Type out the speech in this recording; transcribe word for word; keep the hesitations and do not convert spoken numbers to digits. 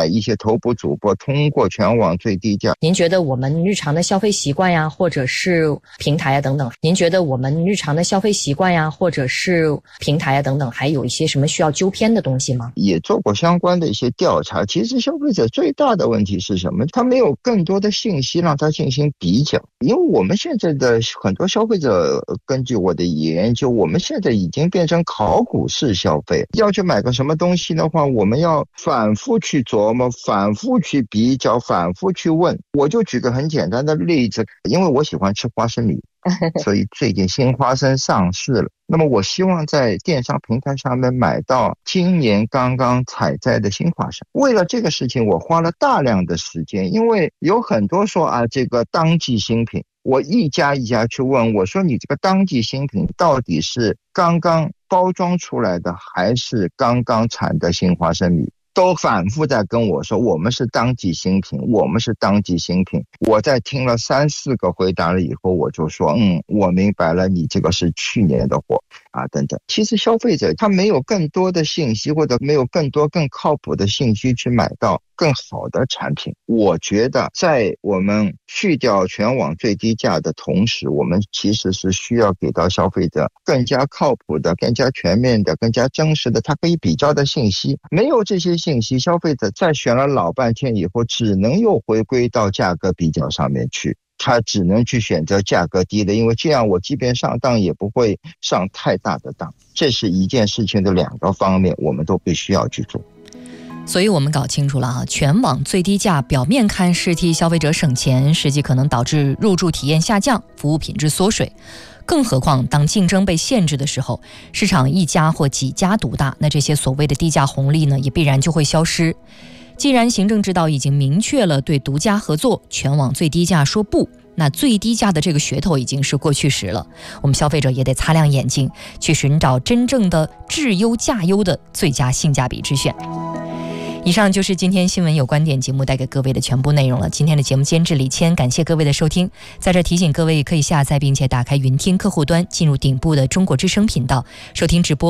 台一些头部主播通过全网最低价。 您觉得我们日常的消费习惯呀，或者是平台啊等等，您觉得我们日常的消费习惯呀，或者是平台啊等等，还有一些什么需要纠偏的东西吗？ 也做过相关的一些调查，其实消费者最大的问题是什么？他没有更多的信息让他进行比较。因为我们现在的很多消费者，根据我的研究，我们现在已经变成考古式消费。要去买个什么东西的话，我们要反复去琢磨，反复去比较，反复去问。我就举个很简单的例子，因为我喜欢吃花生米，所以最近新花生上市了。那么我希望在电商平台上面买到今年刚刚采摘的新花生。为了这个事情，我花了大量的时间，因为有很多说啊，这个当季新品，我一家一家去问，我说你这个当季新品到底是刚刚包装出来的，还是刚刚产的新花生米？都反复在跟我说我们是当季新品，我们是当季新品。我在听了三四个回答了以后，我就说嗯，我明白了，你这个是去年的货啊等等。其实消费者他没有更多的信息，或者没有更多更靠谱的信息去买到更好的产品。我觉得在我们去掉全网最低价的同时，我们其实是需要给到消费者更加靠谱的、更加全面的、更加真实的他可以比较的信息。没有这些信息，消费者在选了老半天以后，只能又回归到价格比较上面去，他只能去选择价格低的，因为这样我即便上当也不会上太大的当。这是一件事情的两个方面，我们都必须要去做。 所以我们搞清楚了啊，全网最低价表面看是替消费者省钱，实际可能导致入驻体验下降，服务品质缩水。更何况当竞争被限制的时候，市场一家或几家独大，那这些所谓的低价红利呢，也必然就会消失。既然行政指导已经明确了对独家合作、全网最低价说不，那最低价的这个噱头已经是过去时了。我们消费者也得擦亮眼睛，去寻找真正的质优价优的最佳性价比之选。以上就是今天新闻有观点节目带给各位的全部内容了。今天的节目监制李谦，感谢各位的收听。在这提醒各位，可以下载并且打开云听客户端，进入顶部的中国之声频道，收听直播。